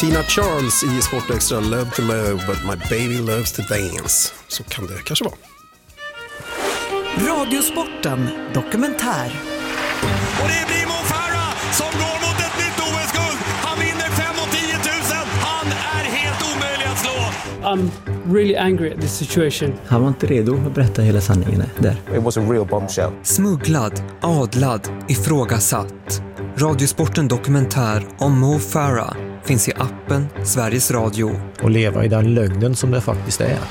Tina Charles i Sportextra. Love to love, but my baby loves to dance. Så kan det kanske vara. Radiosporten dokumentär. Och det blir Mo Farah som går mot ett nytt OS-guld. Han vinner 5 och 10 000. Han är helt omöjlig att slå. I'm really angry at this situation. Han var inte redo att berätta hela sanningen där. It was a real bombshell. Smugglad, adlad, ifrågasatt. Radiosporten dokumentär om Mo Farah finns i appen Sveriges Radio. Och leva i den lögnen som det faktiskt är.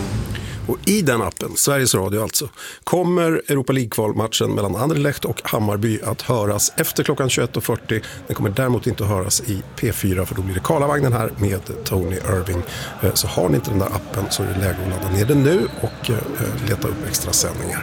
Och i den appen, Sveriges Radio alltså, kommer Europa League-kvalmatchen mellan Anderlecht och Hammarby att höras efter klockan 21.40. Den kommer däremot inte att höras i P4 för då blir det Karlavagnen här med Tony Irving. Så har ni inte den där appen så är det läge att ladda ner den nu och leta upp extra sändningar.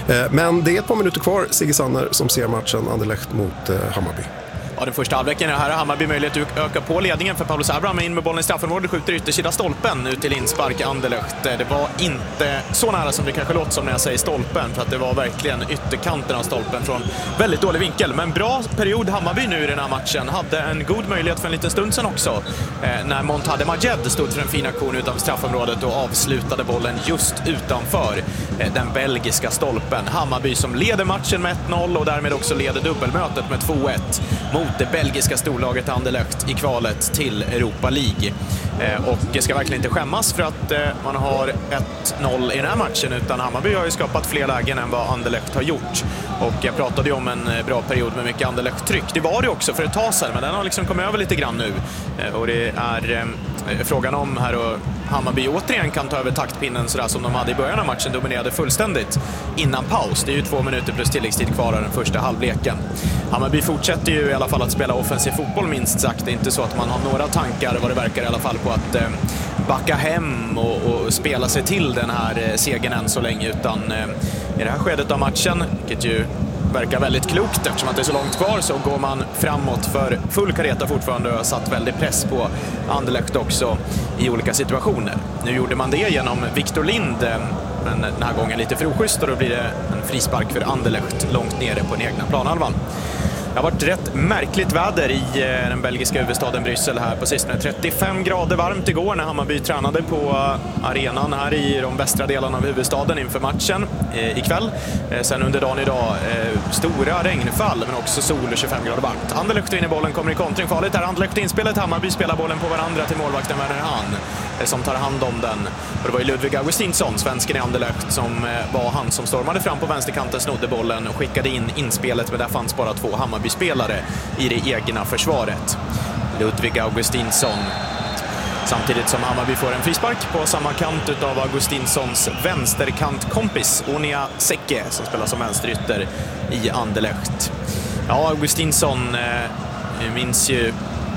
Men det är ett par minuter kvar, Sigge Sanner, som ser matchen Anderlecht mot Hammarby. Ja, den första halvleken här har Hammarby möjlighet att öka på ledningen för Paulus Abraham in med bollen i straffområdet, skjuter yttersida stolpen ut till inspark Anderlecht. Det var inte så nära som det kanske låter som när jag säger stolpen, för att det var verkligen ytterkanten av stolpen från väldigt dålig vinkel. Men bra period Hammarby nu i den här matchen. Hade en god möjlighet för en liten stund sedan också när Montade Majed stod för en fin aktion utanför straffområdet och avslutade bollen just utanför den belgiska stolpen. Hammarby som leder matchen med 1-0 och därmed också leder dubbelmötet med 2-1 mot det belgiska storlaget Anderlecht i kvalet till Europa League. Och det ska verkligen inte skämmas för att man har 1-0 i den här matchen, utan Hammarby har ju skapat fler lägen än vad Anderlecht har gjort. Och jag pratade ju om en bra period med mycket Anderlecht-tryck. Det var det också för ett tag sedan, men den har liksom kommit över lite grann nu. Och det är frågan om här och Hammarby återigen kan ta över taktpinnen sådär som de hade i början av matchen, dominerade fullständigt innan paus. Det är ju 2 minuter plus tilläggstid kvar av den första halvleken. Hammarby fortsätter ju i alla fall att spela offensiv fotboll minst sagt. Det är inte så att man har några tankar, vad det verkar i alla fall, på att backa hem och spela sig till den här segern än så länge, utan i det här skedet av matchen, vilket ju verkar väldigt klokt eftersom att det är så långt kvar, så går man framåt för full kareta fortfarande och har satt väldigt press på Anderlecht också i olika situationer. Nu gjorde man det genom Victor Lind, men den här gången lite för oschysst, och då blir det en frispark för Anderlecht långt nere på den egna planhalvan. Det har varit rätt märkligt väder i den belgiska huvudstaden Bryssel här på sistone. 35 grader varmt igår när Hammarby tränade på arenan här i de västra delarna av huvudstaden inför matchen ikväll. Sen under dagen idag stora regnfall men också sol och 25 grader varmt. Anderlecht vinner bollen, kommer i kontring, farligt här. Anderlecht inspelet, Hammarby spelar bollen på varandra till målvakten Werner Hahn som tar hand om den. Och det var ju Ludvig Augustinsson, svensken i Anderlecht, som var han som stormade fram på vänsterkanten, snodde bollen och skickade in inspelet, men där fanns bara 2 Hammarby-spelare i det egna försvaret. Ludvig Augustinsson. Samtidigt som Hammarby får en frispark på samma kant utav Augustinssons vänsterkantkompis Onia Seke, som spelar som vänsterytter i Anderlecht. Ja, Augustinsson minns ju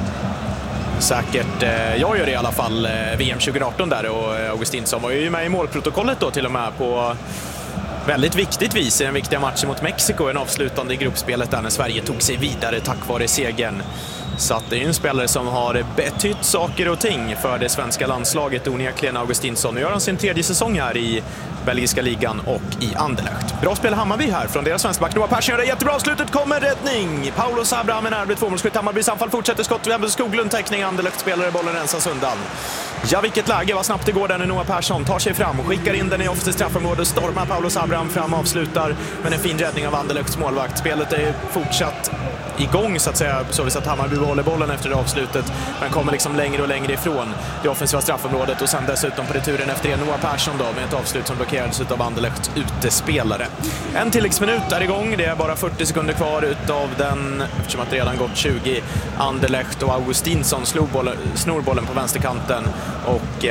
säkert, jag gör det i alla fall, VM 2018 där, och Augustinsson var ju med i målprotokollet då till och med på väldigt viktigt vis i den viktiga matchen mot Mexiko, en avslutande i gruppspelet där när Sverige tog sig vidare tack vare segern. Så att det är ju en spelare som har betytt saker och ting för det svenska landslaget, onekligen Augustinsson. Nu gör han sin 3:e säsong här i belgiska ligan och i Anderlecht. Bra spel Hammarby här från deras vänsterback. Noah Persson gör det jättebra, slutet kommer räddning. Paulus Abraham är närmare 2-målsskytt. Hammarbys anfall fortsätter, skott. Skoglund täckning, Anderlecht spelare, bollen rensas undan. Ja, vilket läge, vad snabbt det går där när Noah Persson tar sig fram och skickar in den i offensivt straffområde. Stormar Paulus Abraham fram, avslutar, men en fin räddning av Anderlechts målvakt. Spelet är fortsatt igång så att säga, så att Hammarby håller bollen efter det avslutet, men kommer liksom längre och längre ifrån det offensiva straffområdet, och sen dessutom på returen efter det Noah Persson då med ett avslut som blockerades utav Anderlechts utespelare. En tilläggsminut är igång, det är bara 40 sekunder kvar utav den, eftersom att det redan gått 20. Anderlecht och Augustinsson snor bollen på vänsterkanten och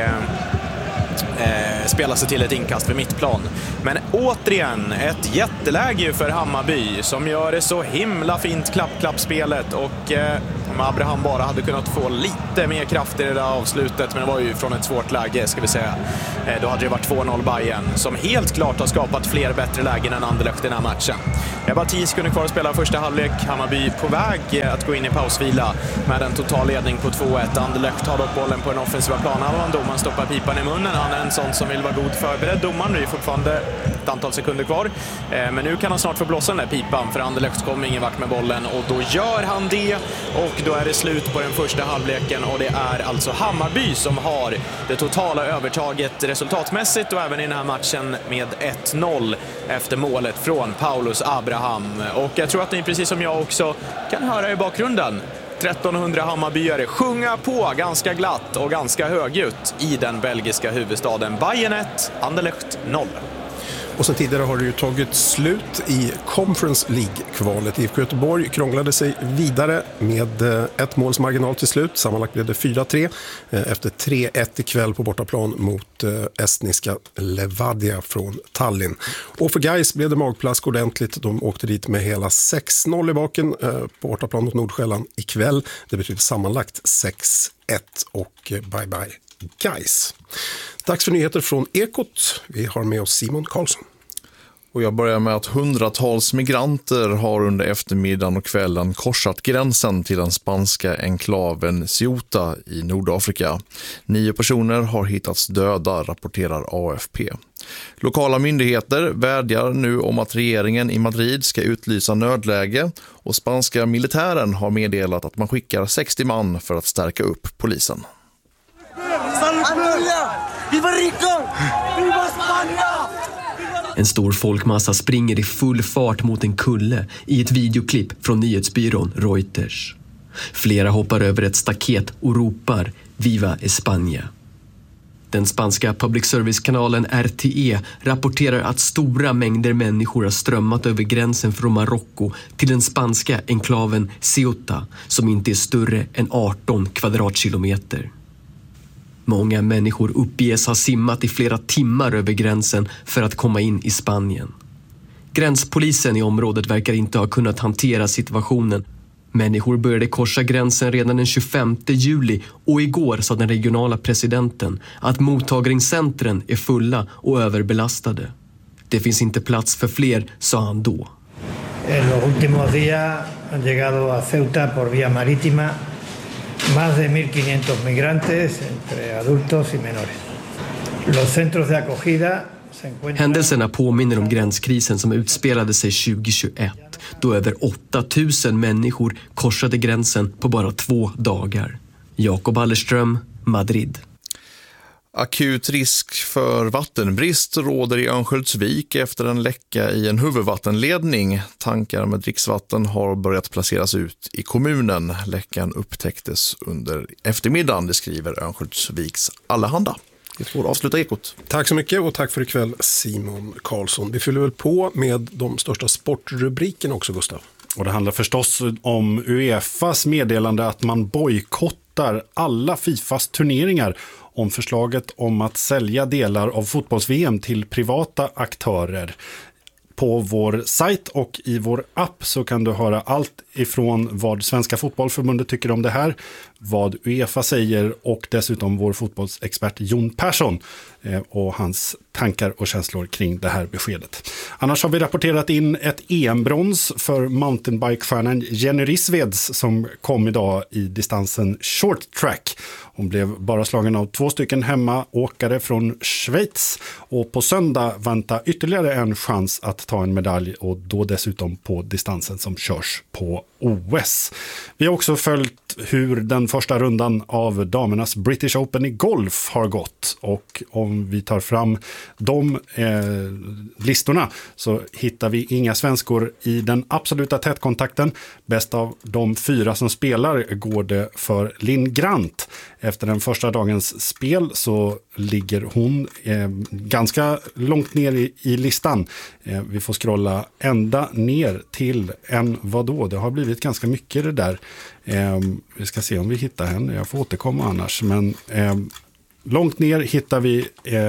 spelar sig till ett inkast för mittplan. Men återigen ett jätteläge för Hammarby som gör det så himla fint klapp-klapp-spelet, och om Abraham bara hade kunnat få lite mer kraft i det där avslutet, men det var ju från ett svårt läge ska vi säga, då hade det varit 2-0 Bayern, som helt klart har skapat fler bättre lägen än Anderlecht i den här matchen. Det är bara 10 sekunder kvar att spela första halvlek. Hammarby på väg att gå in i pausvila med en total ledning på 2-1. Anderlecht tar dock bollen på den offensiva planen. Domaren stoppar pipan i munnen. Han är en sån som vill vara god förberedd. Domaren, det är fortfarande ett antal sekunder kvar. Men nu kan han snart få blåsa den där pipan, för Anderlecht kommer ingen vart med bollen, och då gör han det, och då är det slut på den första halvleken och det är alltså Hammarby som har det totala övertaget resultatmässigt och även i den här matchen med 1-0 efter målet från Paulus Abraham. Och jag tror att ni precis som jag också kan höra i bakgrunden 1300 Hammarbyare sjunga på ganska glatt och ganska högljutt i den belgiska huvudstaden. Bayern 1, Anderlecht 0. Och sen tidigare har det ju tagit slut i Conference League-kvalet. IFK Göteborg krånglade sig vidare med ett måls marginal till slut. Sammanlagt blev det 4-3 efter 3-1 ikväll på bortaplan mot estniska Levadia från Tallinn. Och för Gais blev det magplask ordentligt. De åkte dit med hela 6-0 i baken på bortaplan mot Nordsjälland ikväll. Det betyder sammanlagt 6-1 och bye-bye Gais. Dags för nyheter från Ekot. Vi har med oss Simon Karlsson. Och jag börjar med att hundratals migranter har under eftermiddagen och kvällen korsat gränsen till den spanska enklaven Ceuta i Nordafrika. 9 personer har hittats döda, rapporterar AFP. Lokala myndigheter vädjar nu om att regeringen i Madrid ska utlysa nödläge och spanska militären har meddelat att man skickar 60 man för att stärka upp polisen. En stor folkmassa springer i full fart mot en kulle i ett videoklipp från nyhetsbyrån Reuters. Flera hoppar över ett staket och ropar Viva España. Den spanska public service-kanalen RTE rapporterar att stora mängder människor har strömmat över gränsen från Marocko till den spanska enklaven Ceuta som inte är större än 18 kvadratkilometer. Många människor uppges ha simmat i flera timmar över gränsen för att komma in i Spanien. Gränspolisen i området verkar inte ha kunnat hantera situationen. Människor började korsa gränsen redan den 25 juli och igår sa den regionala presidenten att mottagningscentren är fulla och överbelastade. Det finns inte plats för fler, sa han då. En los últimos días han llegado a Ceuta por vía marítima más de 1500 migrantes entre adultos y menores. Los centros de acogida se encuentran... Händelserna påminner om gränskrisen som utspelade sig 2021 då över 8000 människor korsade gränsen på bara 2 dagar. Jakob Allerström, Madrid. Akut risk för vattenbrist råder i Örnsköldsvik efter en läcka i en huvudvattenledning. Tankar med dricksvatten har börjat placeras ut i kommunen. Läckan upptäcktes under eftermiddagen, det skriver Örnsköldsviks Allehanda. Det får avsluta Ekot. Tack så mycket och tack för ikväll Simon Karlsson. Vi fyller väl på med de största sportrubrikerna också, Gustav. Och det handlar förstås om UEFAs meddelande att man bojkottar alla FIFAs turneringar om förslaget om att sälja delar av fotbolls-VM till privata aktörer. På vår sajt och i vår app så kan du höra allt ifrån vad Svenska fotbollförbundet tycker om det här, vad UEFA säger och dessutom vår fotbollsexpert Jon Persson och hans tankar och känslor kring det här beskedet. Annars har vi rapporterat in ett EM-brons för mountainbike-stjärnan Jenny Rissveds som kom idag i distansen short track. Hon blev bara slagen av 2 stycken hemmaåkare från Schweiz och på söndag väntar ytterligare en chans att ta en medalj och då dessutom på distansen som körs på OS. Vi har också följt hur den första rundan av damernas British Open i golf har gått och om vi tar fram de listorna så hittar vi inga svenskor i den absoluta tätkontakten. Bäst av de 4 som spelar går det för Linn Grant. Efter den första dagens spel så ligger hon ganska långt ner i listan. Vi får scrolla ända ner till vadå? Det har blivit ganska mycket det där. Vi ska se om vi hittar henne. Jag får återkomma annars. Men långt ner hittar vi...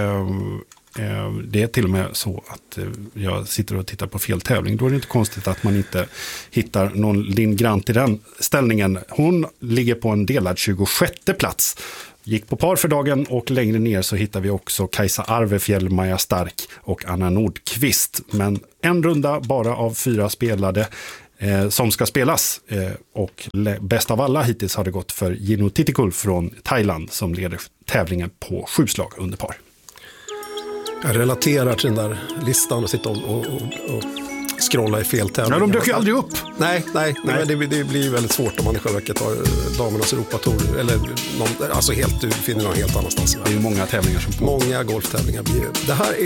det är till och med så att jag sitter och tittar på fel tävling. Då är det inte konstigt att man inte hittar någon Linn Grant i den ställningen. Hon ligger på en delad 26:e plats. Gick på par för dagen och längre ner så hittar vi också Kajsa Arvefjäll, Maja Stark och Anna Nordqvist. Men en runda bara av 4 spelade som ska spelas och bäst av alla hittills har det gått för Jino Titikul från Thailand som leder tävlingen på 7 slag under par. Jag relaterar till den där listan och sitta och scrolla i fel tävling. Ja, de dök ju aldrig upp. Nej. Men det blir väldigt svårt om man i själva verket har damernas Europatour eller du finner någon helt annanstans. Det är ju många tävlingar som Många golftävlingar blir det. Det här